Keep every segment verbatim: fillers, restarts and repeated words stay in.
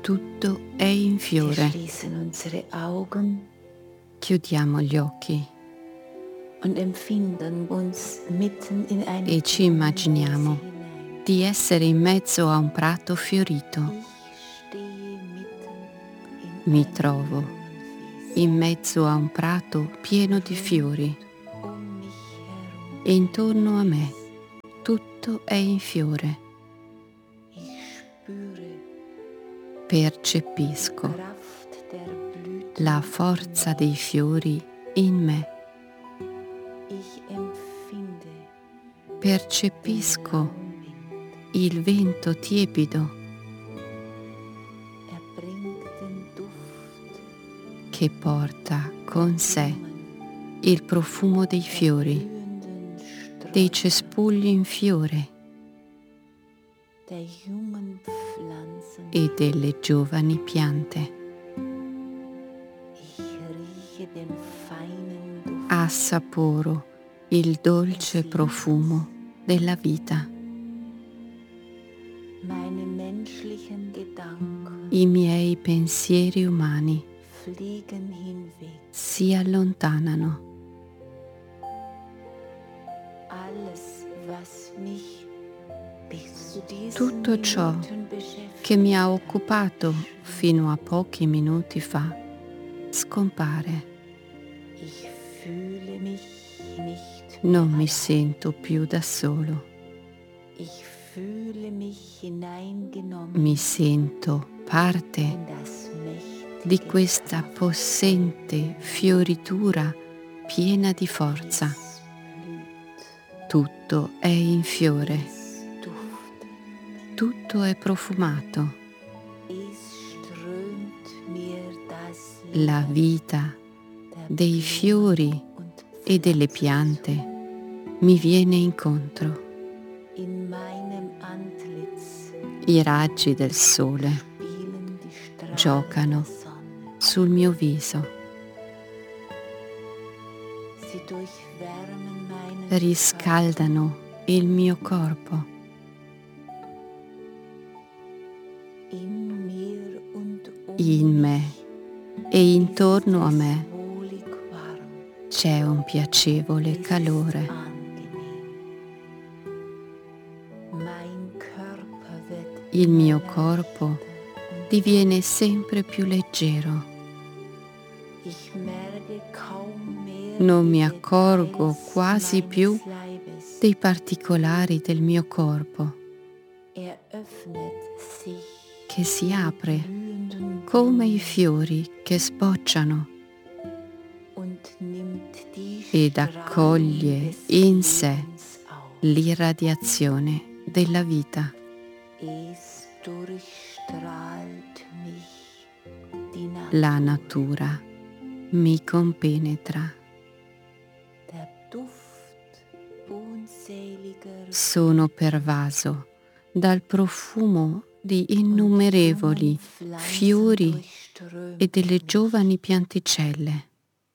Tutto è in Wir fiore. schließen unsere Augen Chiudiamo gli occhi und empfinden uns mitten in eine e ci immaginiamo Blumenwiese hinein. di essere in mezzo a un prato fiorito. Ich stehe mitten in Mi einer trovo Blumenwiese. in mezzo a un prato pieno di fiori Um mich herum e intorno a me tutto è in fiore. ich spüre Percepisco Kraft der Blüten la forza dei fiori in me. Ich empfinde Percepisco Wind. il vento tiepido Er bringt den Duft che porta con sé Blumen, il profumo dei fiori, blühenden dei Sträucher, cespugli in fiore der jungen Pflanzen. e delle giovani piante. Ich rieche den feinen Duft Assaporo il dolce profumo della vita. Meine menschlichen Gedanken I miei pensieri umani fliegen hinweg. si allontanano. Alles, was mich bis zu diesen Tutto ciò Minuten beschäftigt che mi ha hat, occupato fino a pochi minuti fa scompare. Ich fühle mich nicht Non mehr mi allein. sento più da solo. Ich fühle mich hineingenommen Mi sento parte in das mächtige di questa Kraft possente fioritura piena di forza. Es blüht, Tutto è in fiore, es duftet, tutto è profumato. es strömt mir das La Leben vita der dei Blumen fiori und e delle Pflanzen piante mi viene incontro. zu. In meinem Antlitz I raggi del sole spielen die Strahlen giocano der Sonne. sul mio viso, Sie durchwärmen meinen Körper. riscaldano il mio corpo. In mir und um In me mich e intorno a ist es me wohlig warm, c'è un piacevole es ist calore. angenehm. Mein Körper wird Il mio immer corpo leichter und diviene sempre più leggero. ich merke kaum mehr Non die mi accorgo Details quasi più meines Leibes. dei particolari del mio corpo Er öffnet sich che si apre blühenden come i Blumen fiori che sbocciano und nimmt die ed Strahlung accoglie des in sé Lebens auf. l'irradiazione della vita. Es durchstrahlt mich die Natur. La natura mi compenetra. Der Duft unzähliger Sono pervaso dal profumo di innumerevoli fiori e delle giovani pianticelle.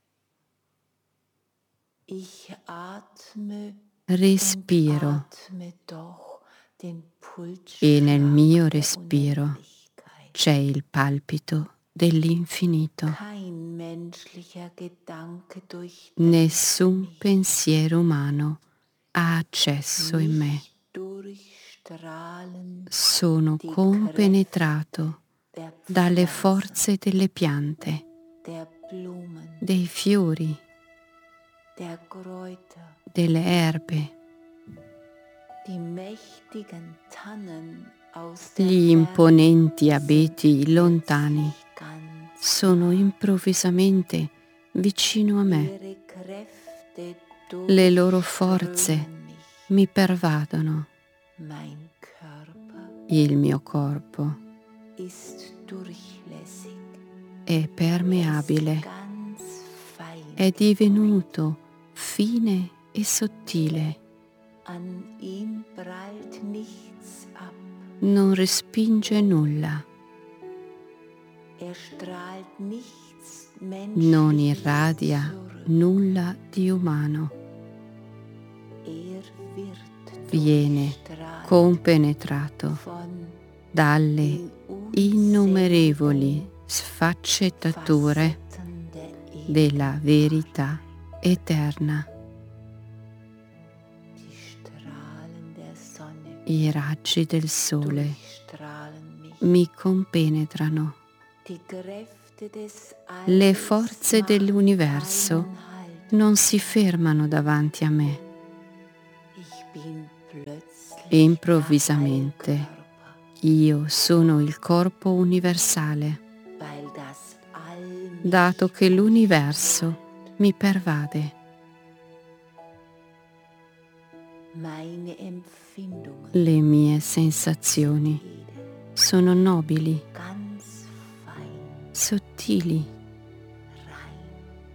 Ich atme Respiro und atme doch den e nel Pulsschlag mio der respiro Unendlichkeit. c'è il palpito dell'infinito. Kein menschlicher Gedanke durchdringt Nessun mich. pensiero umano ha accesso in me. Mich durchstrahlen Sono die compenetrato der dalle Pflanzen, forze delle piante, der Blumen, dei fiori, der Kräuter. delle erbe. Die mächtigen Tannen aus der Gli Ferne imponenti abeti sind lontani plötzlich ganz sono improvvisamente vicino a me. ihre Kräfte Le loro forze durchströmen mich. mi pervadono. Mein Körper Il mio corpo ist durchlässig, è permeabile, ist ganz fein è divenuto fine e sottile, An ihm prallt nichts ab. non respinge nulla, Er strahlt nichts non Menschliches irradia zurück. nulla di umano. Er wird Viene durchstrahlt compenetrato von dalle den innumerevoli sfaccettature Facetten der della verità eterna. Die Strahlen der Sonne I raggi del sole durchstrahlen mich. mi compenetrano. Die Kräfte des Le Alls forze machen dell'universo keinen Halt. non si fermano davanti a me. Ich bin plötzlich E improvvisamente der Heilkörper, io sono il corpo universale, weil das All mich dato che l'universo mi pervade. meine Empfindungen Le mie sensazioni jede, sono nobili, ganz fein, sottili. rein,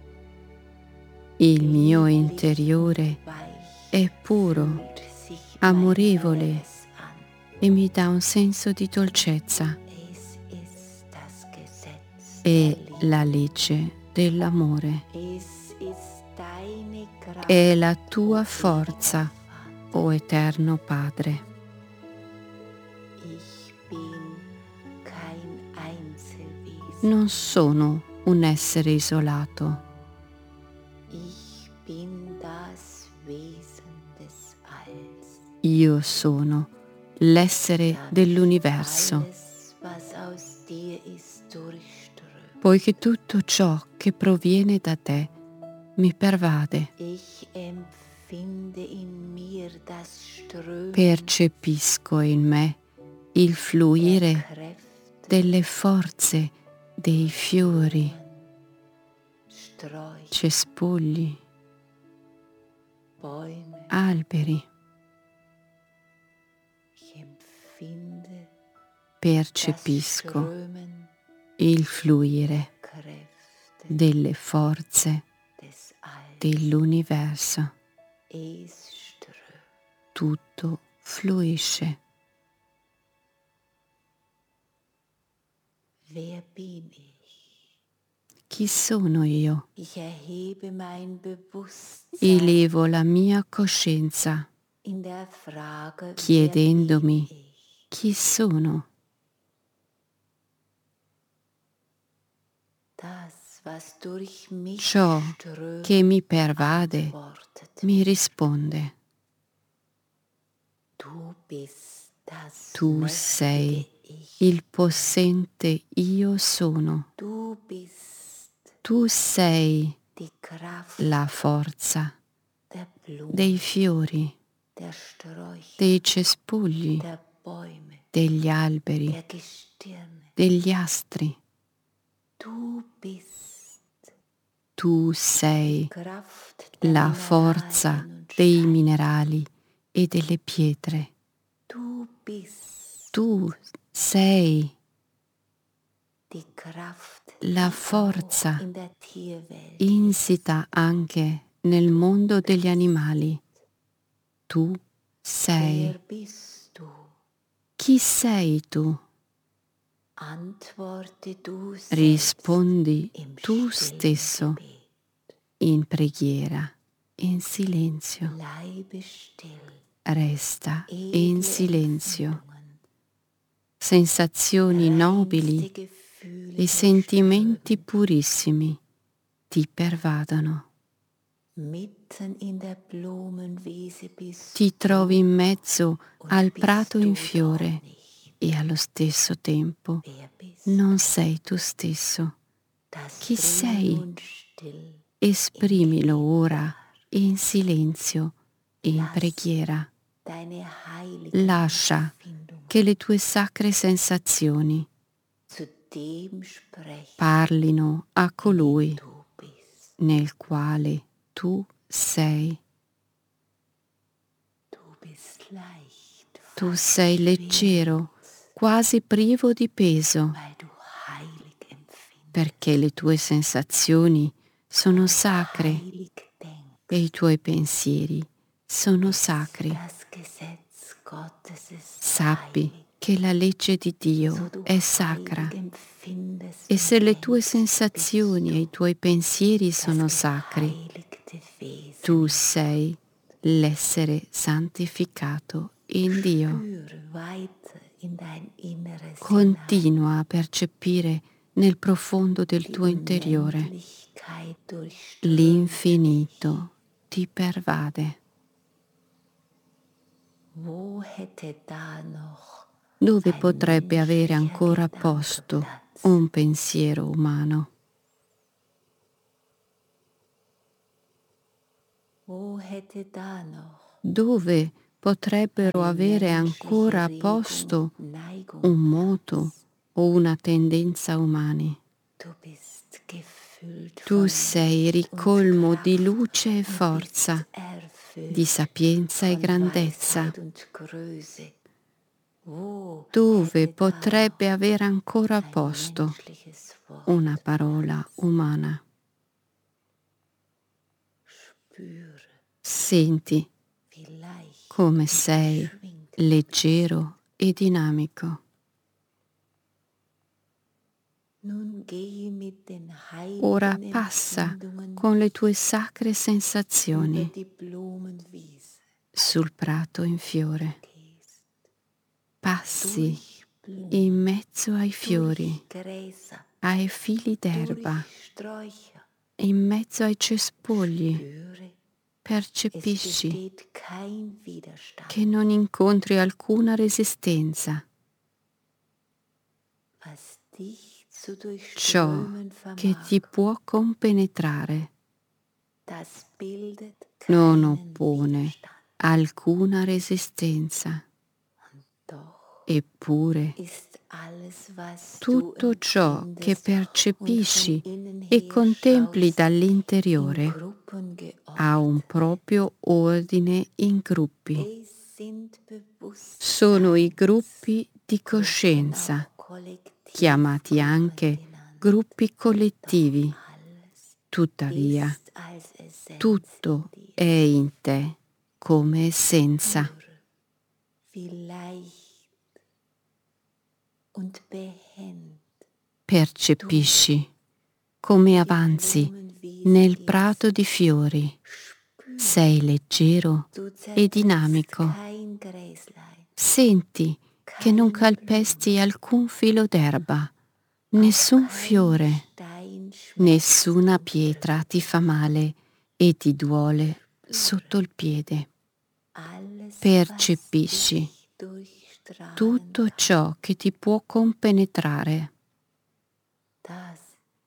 Il mio lieblich interiore und weich è puro, fühlt sich amorevole mein Inneres an. e mi dà un senso di dolcezza. Es ist das Gesetz È der Liebe. la legge dell'amore. Es ist deine Kraft, È la tua o forza, ewiger Vater. o eterno Padre. Ich bin kein Einzelwesen. Non sono un essere isolato. Ich bin das Wesen des Alls. Io sono l'essere dell'universo, Alles, was aus dir ist, durchströmt. poiché tutto ciò che proviene da te mi pervade. Ich empfinde in mir das Strömen Percepisco in me il der fluire Kräfte, delle forze, dei fiori, Sträucher, cespugli, Bäume. alberi. Ich empfinde das Percepisco Strömen il fluire der Kräfte delle forze des Alls. dell'universo. Es strömt. Tutto fluisce. Wer bin ich? Chi sono io? Ich erhebe mein Bewusstsein Elevo la mia coscienza in der Frage, chiedendomi wer bin ich? chi sono. Das, was durch mich Ciò strömt, che mi pervade antwortet mi mir. risponde. Du bist das Tu mächtige sei Ich. il possente io sono. Du bist Tu sei die Kraft la forza der Blumen, dei fiori, der Sträucher, dei cespugli, der Bäume, degli alberi, der Gestirne. degli astri. Du bist Tu sei Kraft der la forza Mineralien und dei Steine. minerali e delle pietre. Du bist Tu sei die Kraft, la die forza auch in der Tierwelt insita anche nel mondo degli animali. Tu ist. sei. Wer bist du? Chi sei tu? Antworte du selbst Rispondi im tu stillen stesso Gebet. in preghiera, in silenzio. Bleibe still. Resta Edle in silenzio. Empfindungen, Sensazioni nobili reinste Gefühle e sentimenti durchströmen. purissimi ti pervadono. Mitten in der Blumenwiese bist Ti trovi in du mezzo und al bist prato du in doch fiore nicht. e allo stesso tempo Wer bist non du? sei tu stesso. Das Chi Drinnen sei? und still Esprimilo ora in silenzio e in Lass preghiera. deine heiligen Lascia Empfindungen che le tue sacre sensazioni zu dem sprechen, parlino a colui du bist. nel quale tu sei. Du bist leicht, Tu fast sei leggero, quasi privo di peso, weil du heilig empfindest, perché le tue sensazioni sono sacre heilig denkst. e i tuoi pensieri sono sacri. Das Gesetz Gottes ist Sappi heilig, che la legge di so Dio du è sacra heilig empfindest e und se le tue denkst, sensazioni e bist i tuoi pensieri du sono das sacri, geheiligte Wesen. tu sei l'essere santificato in Dio. Spüre weiter in dein Inneres hinein, Continua a percepire nel profondo del die tuo interiore. Unendlichkeit durchströmt dich. L'infinito ti pervade. Wo hätte da noch Dove ein potrebbe avere menschlicher ancora Gedanke posto Platz? un pensiero umano? Wo hätte da noch Dove potrebbero eine avere ancora menschliche posto Regung, Neigung un moto Platz? o una tendenza umani? Du bist gefüllt Tu von sei Licht und ricolmo di Kraft luce e und forza, bist di erfüllt sapienza e von grandezza. Weisheit und Größe. Wo Dove hätte da potrebbe noch avere ancora ein posto menschliches Wort una parola Platz? umana? Spüre, Senti wie leicht come und sei beschwingt du leggero e dinamico. Nun gehe mit den Ora heiligen passa Empfindungen con le tue sacre über sensazioni die Blumenwiese. sul prato in fiore. Gehst Passi durch Blumen, in mezzo ai durch fiori, Gräser, ai fili d'erba, durch Sträucher. in mezzo ai cespugli. Spüre, es Percepisci besteht kein Widerstand. che non incontri alcuna resistenza. Was dich zu Ciò durchströmen che ti vermag, può compenetrare das bildet non keinen oppone Widerstand. alcuna resistenza. Doch Eppure ist alles, was du tutto ciò che empfindest und von percepisci innen e her contempli schaust, in dall'interiore Gruppen ha un geordnet. proprio ordine in gruppi. Es sind Sono i Bewusstseins, gruppi di Gruppen coscienza, auch chiamati Kollektivgruppen anche genannt. gruppi Doch collettivi. alles Tuttavia, ist als Essenz in tutto dir. è in te come essenza. Spüre, wie leicht und behend Percepisci come avanzi nel prato di fiori. Sei leggero du e zertrittst dinamico. kein Gräslein, Senti che non keine calpesti Blume, alcun filo d'erba, auch nessun kein fiore, Stein schmerzt nessuna und pietra drückt. ti fa male e ti duole sotto il piede. Alles, Percepisci was dich durchstrahlen tutto kann, ciò che ti può compenetrare. das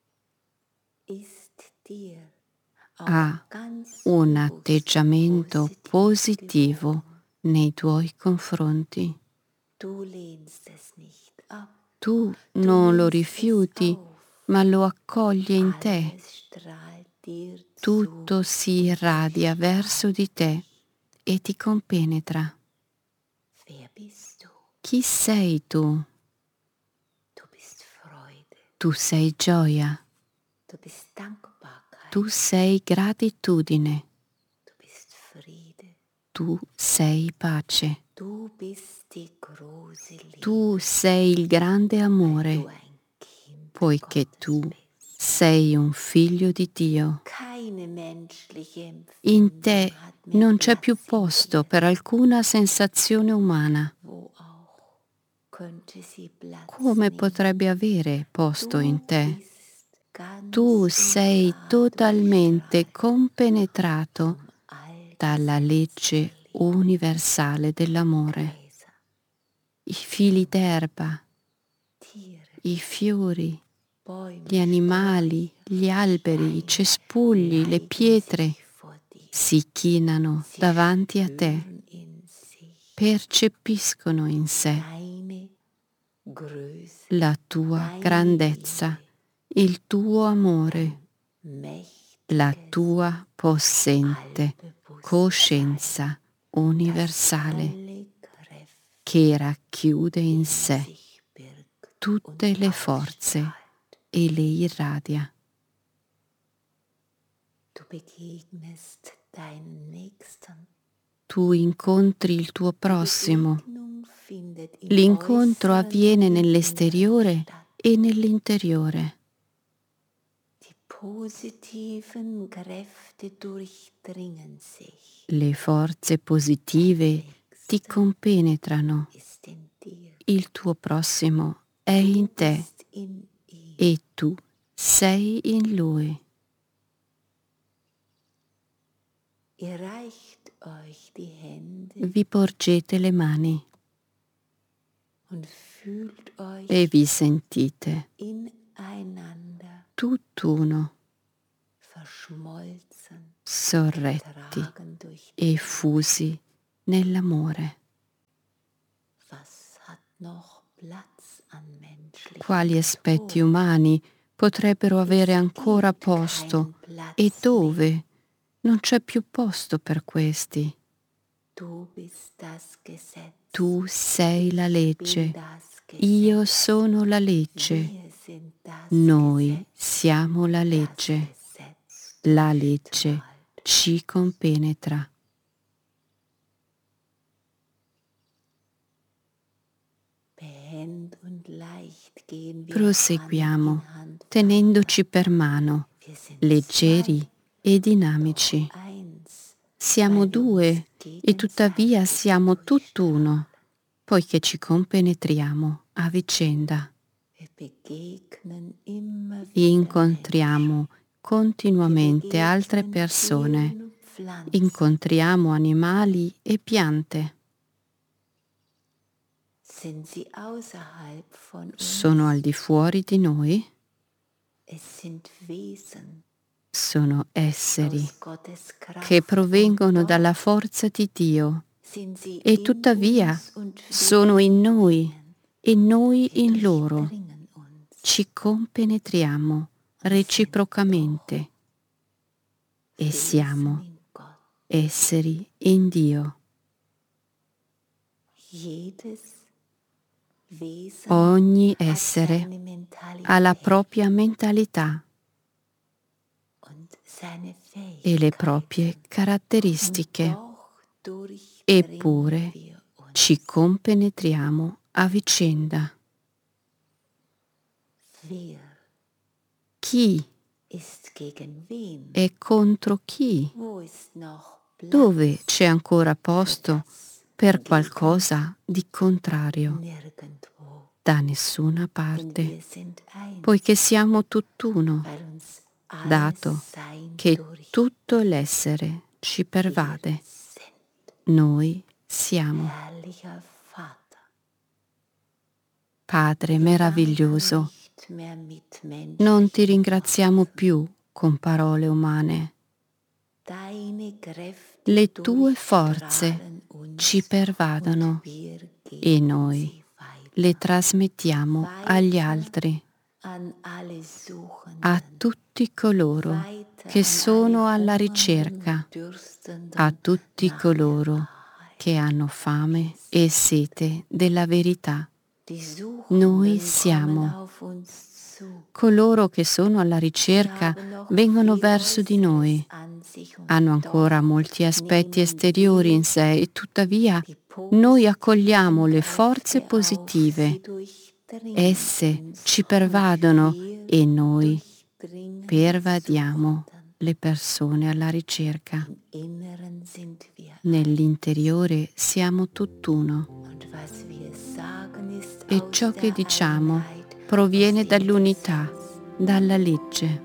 ist dir Ha auch ganz un bewusst atteggiamento positiv positivo gewogen. nei tuoi confronti. Du lehnst es nicht ab, Tu du non lo nimmst es rifiuti, auf. ma lo accogli in te. Alles strahlt dir Tutto zu si und irradia verso durchstrahlt di te dich. e ti compenetra. Wer bist du? Chi sei tu? Du bist Freude, Tu sei gioia, du bist Dankbarkeit, tu sei gratitudine, du bist Friede, tu sei pace, du bist die große Liebe, tu sei il grande weil du amore, ein Kind poiché Gottes tu bist. sei un figlio di Dio. Keine menschliche In Empfindung te hat mehr non c'è più Platz in posto dir. per alcuna sensazione umana. Wo auch könnte sie Platz Come nehmen. potrebbe avere posto Du in te? bist ganz Tu und sei gar totalmente durchstrahlt compenetrato vom dalla Allgesetz der legge Liebe. universale dell'amore. Gräser, I fili d'erba, Tiere, i fiori, Bäume, gli animali, Sträucher, gli alberi, i Steine cespugli, le neigen pietre sich vor dir. si chinano Sie davanti a te, spüren in sich percepiscono in sé deine Größe, la tua deine grandezza, Liebe, il tuo amore, la mächtiges tua possente Allbewusstsein, coscienza das universale alle Kräfte che racchiude in in sé sich birgt tutte und le forze ausstrahlt. e le irradia. Du begegnest deinen Nächsten. Tu incontri il tuo Die prossimo. Begegnung findet im L'incontro Äußeren avviene und im Inneren nell'esteriore statt. e nell'interiore. Die positiven Kräfte durchdringen sich. Le forze positive ti Nächster compenetrano. ist in dir. il tuo prossimo è in te e tu sei in lui. Vi porgete le mani e vi sentite tutt'uno, sorretti e fusi nell'amore. Quali aspetti umani potrebbero avere ancora posto e dove non c'è più posto per questi? Tu sei la legge, io sono la legge, noi siamo la legge, la legge ci compenetra. Proseguiamo tenendoci per mano, leggeri e dinamici. Siamo due e tuttavia siamo tutt'uno, poiché ci compenetriamo a vicenda. Incontriamo continuamente altre persone, incontriamo animali e piante. Sono al di fuori di noi? Sono esseri che provengono dalla forza di Dio e tuttavia sono in noi e noi in loro. Ci compenetriamo reciprocamente e siamo esseri in Dio. Ogni essere ha la propria mentalità e le proprie caratteristiche, eppure ci compenetriamo a vicenda. Chi è contro chi? Dove c'è ancora posto per qualcosa di contrario? Da nessuna parte, poiché siamo tutt'uno, dato che tutto l'essere ci pervade. Noi siamo. Padre meraviglioso, non ti ringraziamo più con parole umane. Le tue forze ci pervadono e noi le trasmettiamo agli altri, a tutti coloro che sono alla ricerca, a tutti coloro che hanno fame e sete della verità. Noi siamo. Coloro che sono alla ricerca vengono verso di noi. Hanno ancora molti aspetti esteriori in sé e tuttavia noi accogliamo le forze positive. Esse ci pervadono e noi pervadiamo le persone alla ricerca. Nell'interiore siamo tutt'uno e ciò che diciamo proviene dall'unità, dalla legge.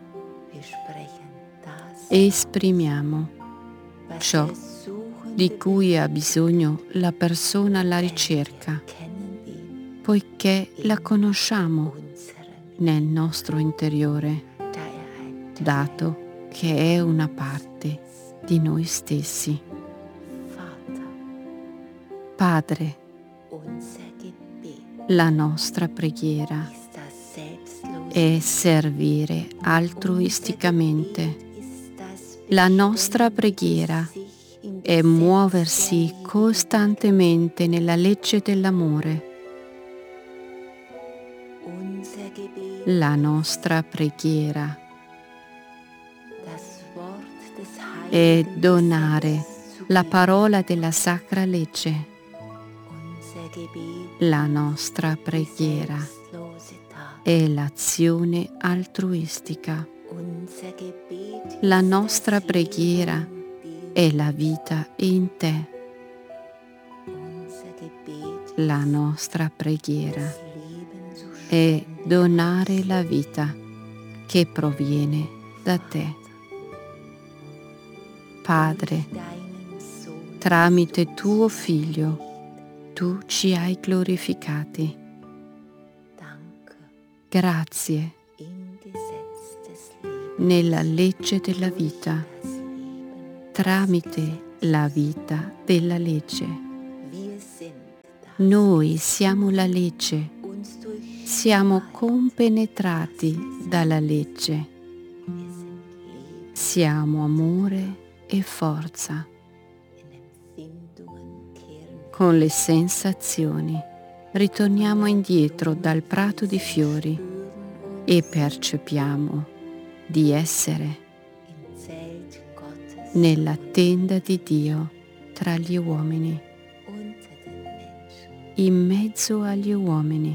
Esprimiamo ciò di cui ha bisogno la persona alla ricerca, poiché la conosciamo nel nostro interiore, dato che è una parte di noi stessi. Padre, la nostra preghiera è servire altruisticamente. La nostra preghiera è muoversi costantemente nella legge dell'amore. La nostra preghiera è donare la parola della sacra legge. La nostra preghiera è l'azione altruistica. La nostra preghiera è la vita in te. La nostra preghiera è donare la vita che proviene da te. Padre, tramite tuo Figlio, tu ci hai glorificati. Grazie. Nella legge della vita, tramite la vita della legge. Noi siamo la legge, siamo compenetrati dalla legge. Siamo amore e forza. Con le sensazioni ritorniamo indietro dal prato di fiori e percepiamo di essere nella tenda di Dio tra gli uomini, in mezzo agli uomini,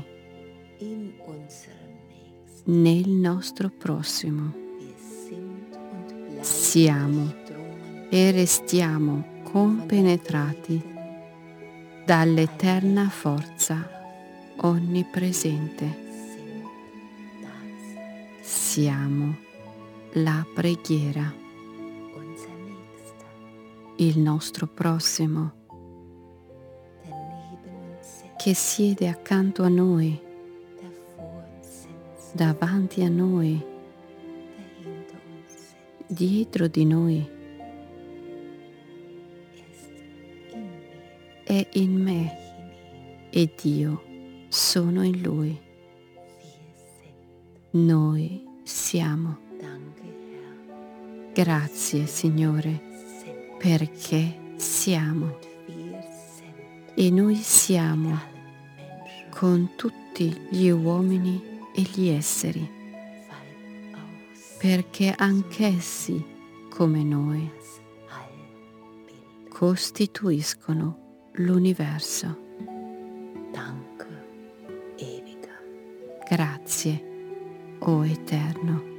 nel nostro prossimo. Siamo e restiamo compenetrati dall'eterna forza onnipresente. Siamo la preghiera, il nostro prossimo, che siede accanto a noi, davanti a noi, dietro di noi, è in me ed io sono in Lui. Noi siamo. Grazie, Signore, perché siamo. E noi siamo con tutti gli uomini e gli esseri, perché anch'essi, come noi, costituiscono l'universo. Grazie, o Eterno.